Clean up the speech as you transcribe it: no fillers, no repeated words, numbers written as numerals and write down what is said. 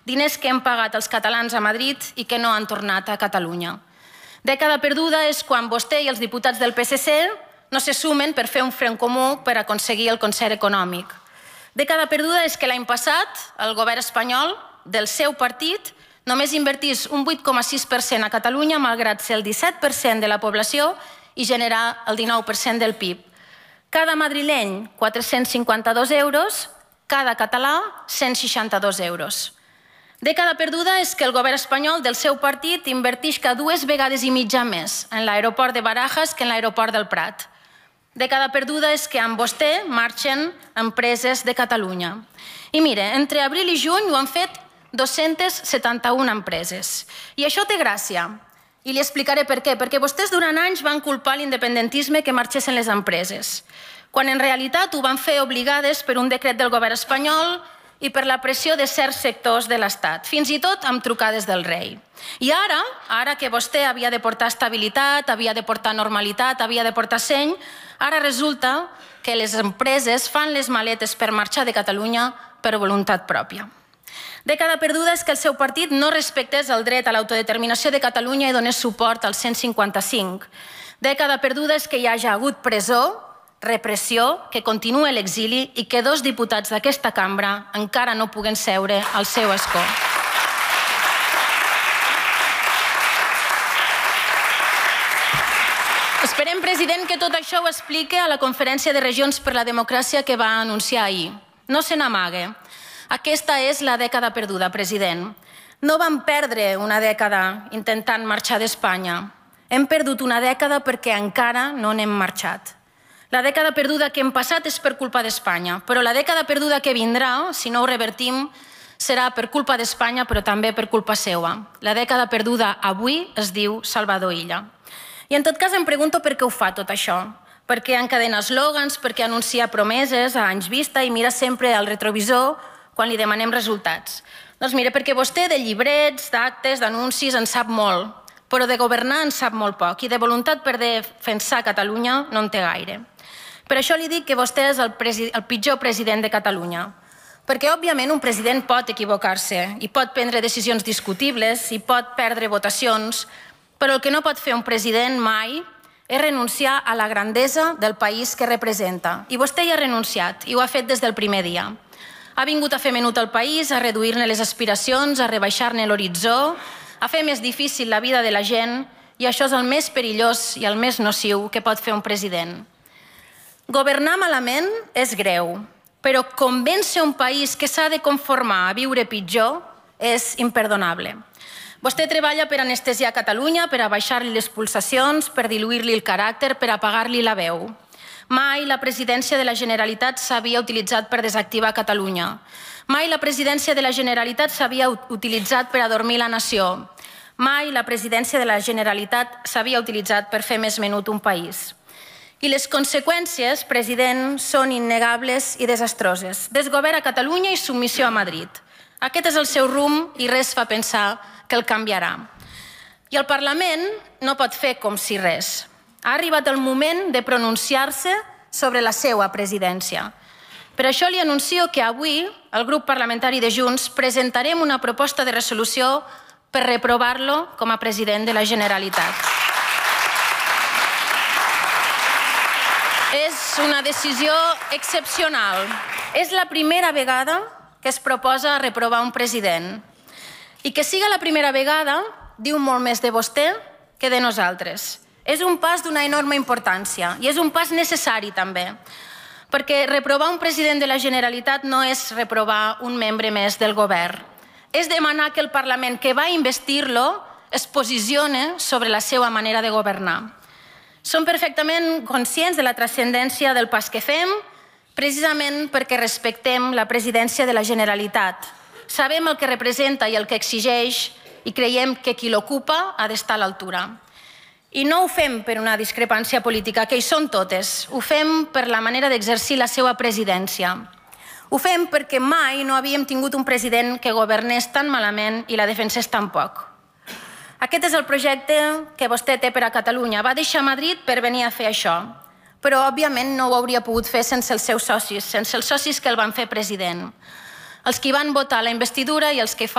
diners que hem pagat els catalans a Madrid i que no han tornat a Catalunya. Dècada perduda és quan vostè i els diputats del PSC no se sumen per fer un front comú per aconseguir el concert econòmic. Dècada perduda és que l'any passat el govern espanyol del seu partit només invertís un 8,6% a Catalunya, malgrat ser el 17% de la població i generar el 19% del PIB. Cada madrileny, 452 euros, cada català, 162 euros. Dècada perduda és que el govern espanyol del seu partit invertisca 2 vegades i mitja més en l'aeroport de Barajas que en l'aeroport del Prat. Dècada perduda és que amb vostè marxen empreses de Catalunya. I mire, entre abril i juny ho han fet 271 empreses. I això té gràcia. I li explicaré per què. Perquè vostès durant anys van culpar l'independentisme que marxessin les empreses, quan en realitat ho van fer obligades per un decret del govern espanyol i per la pressió de certs sectors de l'Estat, fins i tot amb trucades del rei. I ara que vostè havia de portar estabilitat, havia de portar normalitat, havia de portar seny, ara resulta que les empreses fan les maletes per marxar de Catalunya per voluntat pròpia. Dècada perduda és que el seu partit no respectés el dret a l'autodeterminació de Catalunya i donés suport al 155. Dècada perduda és que hi hagi hagut presó, repressió, que continua l'exili i que 2 diputats d'aquesta cambra encara no puguen seure al seu escó. Esperem, president, que tot això ho explique a la Conferència de Regions per la Democràcia que va anunciar ahir. No se n'amague. Aquesta és la dècada perduda, president. No vam perdre una dècada intentant marxar d'Espanya. Hem perdut una dècada perquè encara no n'hem marxat. La dècada perduda que hem passat és per culpa d'Espanya, però la dècada perduda que vindrà, si no ho revertim, serà per culpa d'Espanya, però també per culpa seua. La dècada perduda avui es diu Salvador Illa. I en tot cas em pregunto per què ho fa tot això. Per què encadena eslògans, per què anuncia promeses a anys vista i mira sempre al retrovisor quan li demanem resultats. Doncs mire, perquè vostè de llibrets, d'actes, d'anuncis en sap molt, però de governar en sap molt poc i de voluntat per defensar Catalunya no en té gaire. Per això li dic que vostè és el pitjor president de Catalunya. Perquè, òbviament, un president pot equivocar-se i pot prendre decisions discutibles i pot perdre votacions, però el que no pot fer un president mai és renunciar a la grandesa del país que representa. I vostè hi ha renunciat i ho ha fet des del primer dia. Ha vingut a fer menut al país, a reduir-ne les aspiracions, a rebaixar-ne l'horitzó, a fer més difícil la vida de la gent, i això és el més perillós i el més nociu que pot fer un president. Governar malament és greu, però convèncer un país que s'ha de conformar a viure pitjor és imperdonable. Vostè treballa per anestesiar Catalunya, per abaixar-li les pulsacions, per diluir-li el caràcter, per apagar-li la veu. Mai la presidència de la Generalitat s'havia utilitzat per desactivar Catalunya. Mai la presidència de la Generalitat s'havia utilitzat per adormir la nació. Mai la presidència de la Generalitat s'havia utilitzat per fer més menut un país. I les conseqüències, president, són innegables i desastroses. Desgovern a Catalunya i submissió a Madrid. Aquest és el seu rumb i res fa pensar que el canviarà. I el Parlament no pot fer com si res. Ha arribat el moment de pronunciar-se sobre la seva presidència. Per això li anuncio que avui, el grup parlamentari de Junts, presentarem una proposta de resolució per reprovar-lo com a president de la Generalitat. És una decisió excepcional. És la primera vegada que es proposa reprovar un president. I que siga la primera vegada diu molt més de vostè que de nosaltres. És un pas d'una enorme importància i és un pas necessari també, perquè reprovar un president de la Generalitat no és reprovar un membre més del govern. És demanar que el Parlament que va investir-lo es posicione sobre la seva manera de governar. Som perfectament conscients de la transcendència del pas que fem, precisament perquè respectem la presidència de la Generalitat. Sabem el que representa i el que exigeix i creiem que qui l'ocupa ha d'estar a l'altura. I no ho fem per una discrepància política, que hi són totes. Ho fem per la manera d'exercir la seva presidència. Ho fem perquè mai no havíem tingut un president que governés tan malament i la defensés tan poc. Aquest és el projecte que vostè té per a Catalunya. Va deixar Madrid per venir a fer això. Però, òbviament, no ho hauria pogut fer sense els seus socis, sense els socis que el van fer president. Els que van votar la investidura i els que